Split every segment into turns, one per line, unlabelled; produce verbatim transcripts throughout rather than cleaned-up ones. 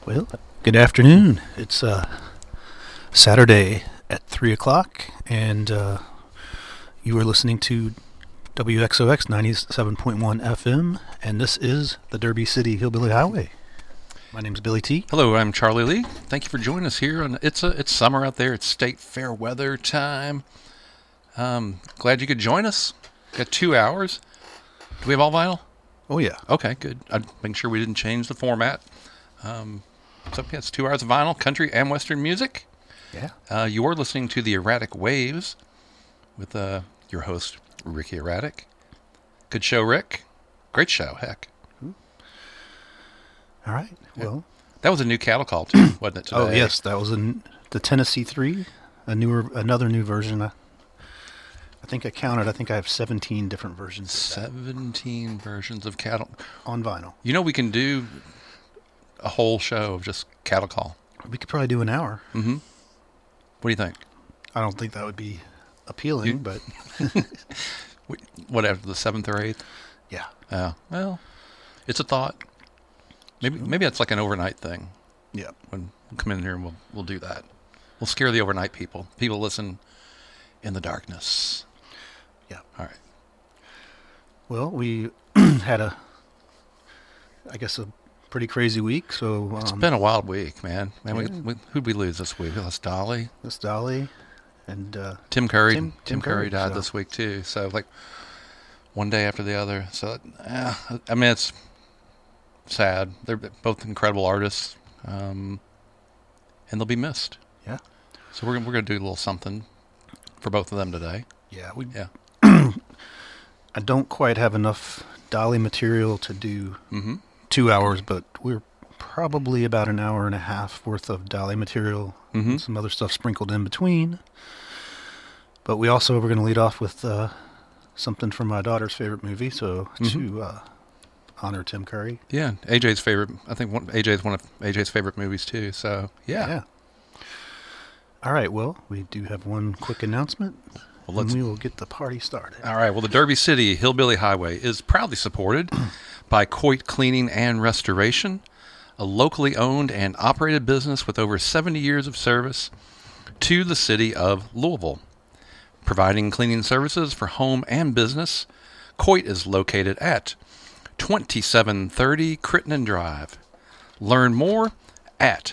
Well, good afternoon. It's uh, Saturday at three o'clock, and uh, you are listening to W X O X ninety-seven point one F M, and this is the Derby City Hillbilly Highway. My name's Billy T.
Hello, I'm Charlie Lee. Thank you for joining us here. And it's a, it's summer out there. It's state fair weather time. Um, glad you could join us. Got two hours. Do we have all vinyl?
Oh, yeah.
Okay, good. I'd make sure we didn't change the format. Um, so, yeah, it's two hours of vinyl, country and western music.
Yeah.
Uh, you're listening to the Erratic Waves with uh, your host, Ricky Erratic. Good show, Rick. Great show, heck.
All right. Well,
that was a new cattle call, too, wasn't it, today?
Oh, yes. That was in the Tennessee three, a newer, another new version. I, I think I counted. I think I have seventeen different versions.
seventeen versions of cattle.
On vinyl.
You know, we can do a whole show of just cattle call.
We could probably do an hour.
Mm-hmm. What do you think?
I don't think that would be appealing,
You-
but
What, after the seventh or eighth?
yeah.
Yeah. Well, it's a thought. Maybe maybe that's like an overnight thing.
Yeah.
When we'll come in here and we'll we'll do that. We'll scare the overnight people. People listen in the darkness.
Yeah.
All right.
Well, we had a, I guess, a pretty crazy week. So um,
It's been a wild week, man. Man,
yeah.
we, we, who'd we lose this week? We lost Dolly.
Miss Dolly and uh,
Tim Curry.
Tim-
Tim,
Tim
Curry,
Curry,
died
so-
this week too. So like one day after the other. So yeah, I mean it's sad. They're both incredible artists, um, and they'll be missed.
yeah,
So we're gonna- we're gonna do a little something for both of them today.
yeah. We
Yeah.
I don't quite have enough Dolly material to do
Mm-hmm.
two hours, but we're probably about an hour and a half worth of Dolly material.
Mhm.
Some other stuff sprinkled in between. But we also were going to lead off with uh, something from my daughter's favorite movie, so
Mhm.
to uh, honor Tim Curry.
Yeah, A J's favorite. I think one, A J's one of A J's favorite movies too. So yeah.
Yeah. All right. Well, we do have one quick announcement,
Well, let's.
and we will get the party started.
All right. Well, the Derby City Hillbilly Highway is proudly supported by Coit Cleaning and Restoration, a locally owned and operated business with over seventy years of service to the city of Louisville. Providing cleaning services for home and business, Coit is located at twenty-seven thirty Crittenden Drive. Learn more at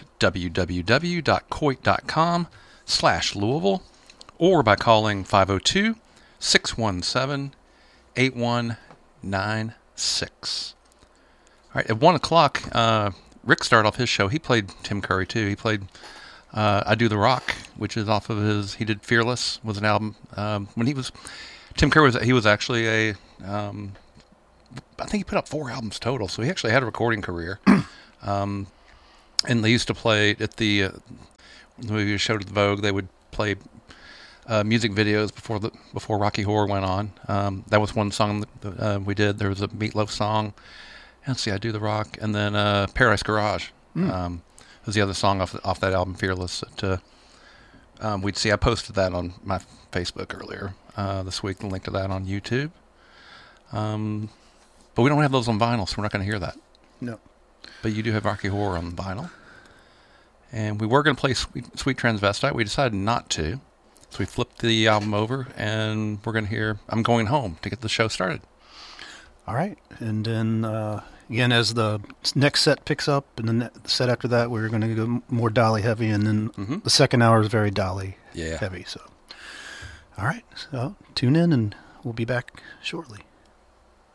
www.coit.com slash Louisville or by calling five oh two, six one seven, eight one nine six. All right, at one o'clock, uh, Rick started off his show. He played Tim Curry, too. He played uh, I Do the Rock, which is off of his, he did Fearless, was an album. Um, when he was, Tim Curry, was he was actually a, um, I think he put up four albums total, so he actually had a recording career. um, and they used to play at the, uh, when we showed at the Vogue, they would play uh, music videos before the before Rocky Horror went on. Um, that was one song that uh, we did. There was a Meatloaf song. Let's see, I Do the Rock, and then uh, Paradise Garage
Mm.
um, was the other song off off that album, Fearless. That, uh, um, we'd see. I posted that on my Facebook earlier uh, this week. The link to that on YouTube. Um, but we don't have those on vinyl, so we're not going to hear that.
No.
But you do have Rocky Horror on vinyl, and we were going to play Sweet, Sweet Transvestite. We decided not to, so we flipped the album over, and we're going to hear "I'm Going Home" to get the show started.
All right. And then, uh, again, as the next set picks up, and the ne- set after that, we're going to go more Dolly heavy, and then
Mhm.
the second hour is very Dolly
Yeah.
heavy. So, all right. So, tune in, and we'll be back shortly.